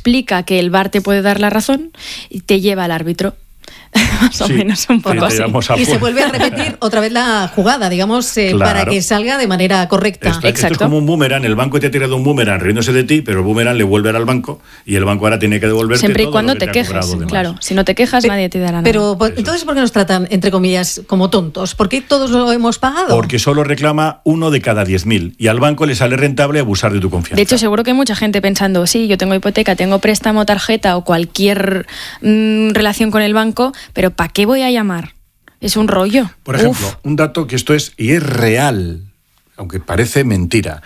explica que el VAR te puede dar la razón y te lleva al árbitro. Más o menos un poco así. Y se vuelve a repetir otra vez la jugada, digamos, para que salga de manera correcta. Esto es como un boomerang. El banco te ha tirado un boomerang riéndose de ti, pero el boomerang le vuelve al banco y el banco ahora tiene que devolverte siempre y todo cuando lo que te te ha quejes, cobrado claro. Si no te quejas, nadie te dará nada. Pero entonces, ¿por qué nos tratan, entre comillas, como tontos? ¿Por qué todos lo hemos pagado? Porque solo reclama 1 de cada 10.000 y al banco le sale rentable abusar de tu confianza. De hecho, seguro que hay mucha gente pensando, sí, yo tengo hipoteca, tengo préstamo, tarjeta o cualquier relación con el banco, pero ¿para qué voy a llamar? Es un rollo. Por ejemplo, un dato que esto es, y es real, aunque parece mentira,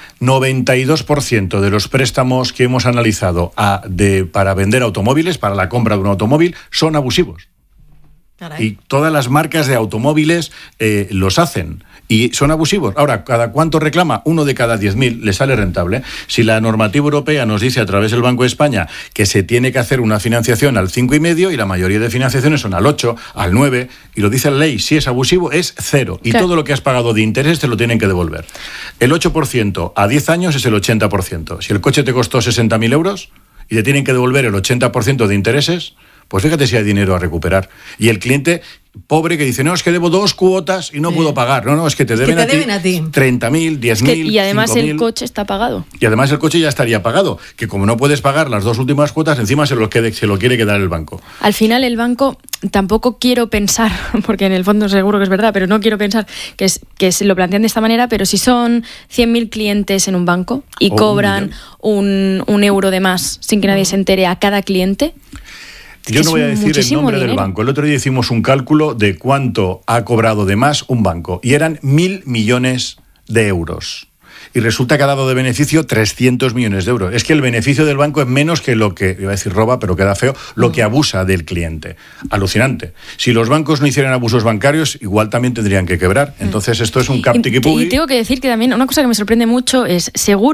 92% de los préstamos que hemos analizado para vender automóviles, para la compra de un automóvil, son abusivos. Caray. Y todas las marcas de automóviles los hacen. Y son abusivos. Ahora, ¿cada cuánto reclama? 1 de cada 10.000 le sale rentable. Si la normativa europea nos dice a través del Banco de España que se tiene que hacer una financiación al 5,5 y la mayoría de financiaciones son al 8, al 9, y lo dice la ley, si es abusivo es 0. Y todo lo que has pagado de interés te lo tienen que devolver. El 8% a 10 años es el 80%. Si el coche te costó 60.000 euros y te tienen que devolver el 80% de intereses, pues fíjate si hay dinero a recuperar. Y el cliente pobre que dice, no, es que debo 2 cuotas y no puedo pagar. No, es que te deben, a ti 30.000, 10.000, y además 5.000. El coche está pagado. Y además el coche ya estaría pagado, que como no puedes pagar las 2 últimas cuotas, encima se lo quiere quedar el banco. Al final el banco, tampoco quiero pensar, porque en el fondo seguro que es verdad, pero no quiero pensar que se lo plantean de esta manera, pero si son 100.000 clientes en un banco y cobran un euro de más sin que nadie se entere a cada cliente... Yo no voy a decir el nombre del banco. El otro día hicimos un cálculo de cuánto ha cobrado de más un banco y eran 1.000 millones de euros. Y resulta que ha dado de beneficio 300 millones de euros. Es que el beneficio del banco es menos que lo que, iba a decir roba, pero queda feo, lo que abusa del cliente. Alucinante. Si los bancos no hicieran abusos bancarios, igual también tendrían que quebrar. Entonces esto es un captiquipugui. Y tengo que decir que también una cosa que me sorprende mucho es,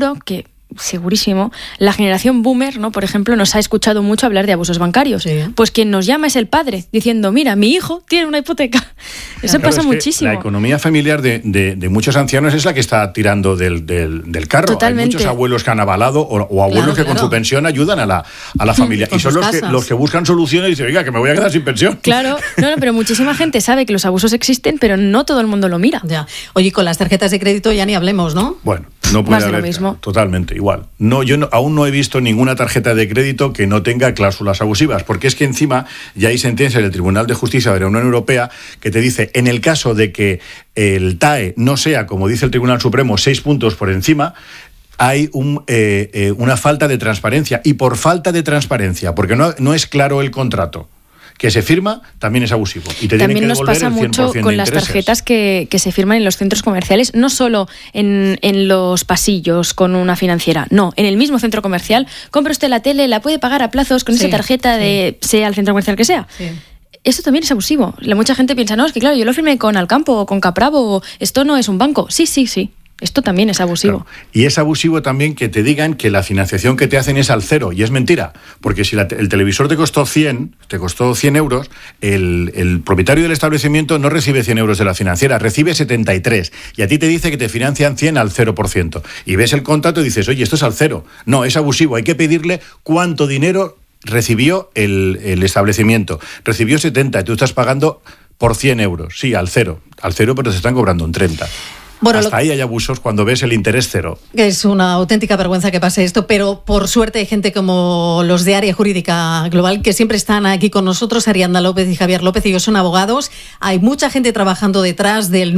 segurísimo, la generación boomer, ¿no? Por ejemplo, nos ha escuchado mucho hablar de abusos bancarios. Sí. Pues quien nos llama es el padre, diciendo, mira, mi hijo tiene una hipoteca. Eso pasa muchísimo. La economía familiar de muchos ancianos es la que está tirando del carro. Totalmente. Hay muchos abuelos que han avalado o abuelos que con su pensión ayudan a la familia. Y son los que buscan soluciones y dicen, oiga, que me voy a quedar sin pensión. Claro, pero muchísima gente sabe que los abusos existen, pero no todo el mundo lo mira. Ya. Oye, con las tarjetas de crédito ya ni hablemos, ¿no? Bueno, no puede haber. Lo mismo. Totalmente igual. No, aún no he visto ninguna tarjeta de crédito que no tenga cláusulas abusivas, porque es que encima ya hay sentencias del Tribunal de Justicia de la Unión Europea que te dice, en el caso de que el TAE no sea, como dice el Tribunal Supremo, 6 puntos por encima, hay una falta de transparencia. Y por falta de transparencia, porque no es claro el contrato que se firma, también es abusivo. Y te también nos pasa el 100% mucho con las tarjetas que se firman en los centros comerciales, no solo en los pasillos con una financiera, no, en el mismo centro comercial, compra usted la tele, la puede pagar a plazos con esa tarjeta sea el centro comercial que sea. Sí. Eso también es abusivo. Mucha gente piensa, no, es que claro, yo lo firmé con Alcampo o con Capravo, esto no es un banco. Sí. Esto también es abusivo. Claro. Y es abusivo también que te digan que la financiación que te hacen es al 0, y es mentira, porque si el televisor te costó 100 euros, el propietario del establecimiento no recibe 100 euros de la financiera, recibe 73, y a ti te dice que te financian 100 al 0%. Y ves el contrato y dices, oye, esto es al 0. No, es abusivo, hay que pedirle cuánto dinero recibió el establecimiento. Recibió 70, y tú estás pagando por 100 euros. Sí, al 0, pero te están cobrando un 30. Bueno, hasta ahí hay abusos cuando ves el interés 0. Es una auténtica vergüenza que pase esto, pero por suerte hay gente como los de Área Jurídica Global que siempre están aquí con nosotros, Arianda López y Javier López, ellos son abogados. Hay mucha gente trabajando detrás del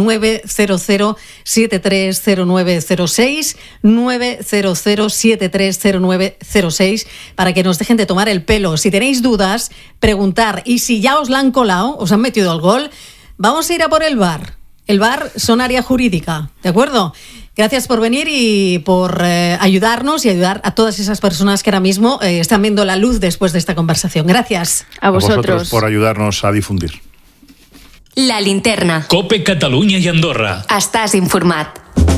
900-730906, 900-730906, para que nos dejen de tomar el pelo. Si tenéis dudas, preguntar. Y si ya os la han colado, os han metido el gol, vamos a ir a por el VAR. El VAR son Área Jurídica, ¿de acuerdo? Gracias por venir y por ayudarnos y ayudar a todas esas personas que ahora mismo están viendo la luz después de esta conversación. Gracias. A vosotros por ayudarnos a difundir. La Linterna. COPE Catalunya i Andorra. Estàs informat.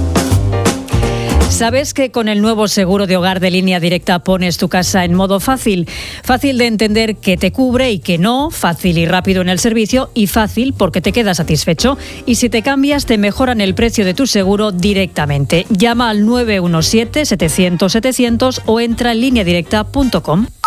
¿Sabes que con el nuevo seguro de hogar de Línea Directa pones tu casa en modo fácil? Fácil de entender qué te cubre y qué no, fácil y rápido en el servicio y fácil porque te quedas satisfecho. Y si te cambias, te mejoran el precio de tu seguro directamente. Llama al 917-700-700 o entra en lineadirecta.com.